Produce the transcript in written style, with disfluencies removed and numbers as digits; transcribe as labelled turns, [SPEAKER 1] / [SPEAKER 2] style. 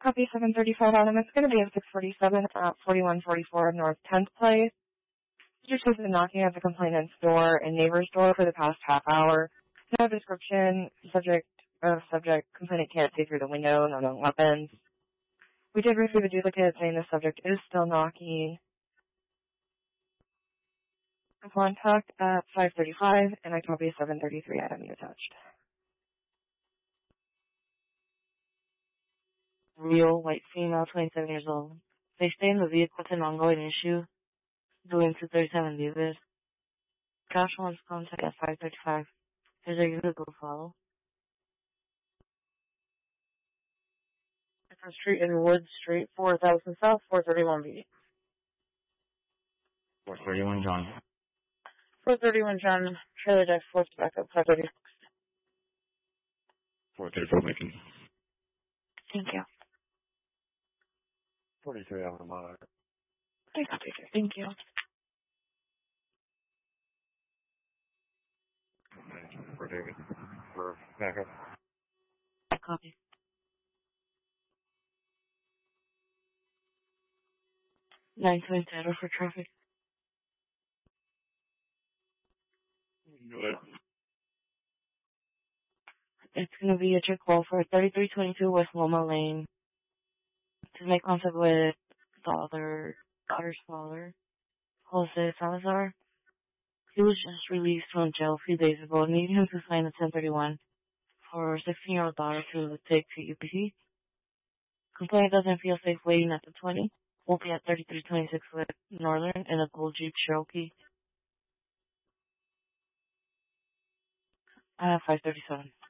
[SPEAKER 1] Copy 735 Adam. It's going to be at 647 at 4144 North 10th Place. Just has been knocking at the complainant's door and neighbor's door for the past half hour. No description. Subject, complainant can't see through the window. No known weapons. We did receive a duplicate saying the subject is still knocking. Contact at 535, and I copy 733 Adam you attached.
[SPEAKER 2] Real, white female, 27 years old. They stay in the vehicle with an ongoing issue, doing 237 Davis. Cash wants contact at 535. Here's a unit go follow.
[SPEAKER 3] Street in Wood Street, 4000 South, 431B.
[SPEAKER 4] 431 John.
[SPEAKER 3] 431 John, trailer deck, force back up, 536.
[SPEAKER 4] 434 Lincoln.
[SPEAKER 2] Thank you.
[SPEAKER 4] 43 Alamo.
[SPEAKER 2] Thank you.
[SPEAKER 4] For David. For backup.
[SPEAKER 2] Copy. 920 title for traffic.
[SPEAKER 4] Go ahead.
[SPEAKER 2] It's going to be a check call for 3322 West Loma Lane to make contact with daughter's father, Jose Salazar. He was just released from jail a few days ago and needed him to sign a 1031 for 16-year-old daughter to take to UPC. Complainant doesn't feel safe waiting at the 20. We'll be at 3326 with Northern in a gold Jeep Cherokee. 537.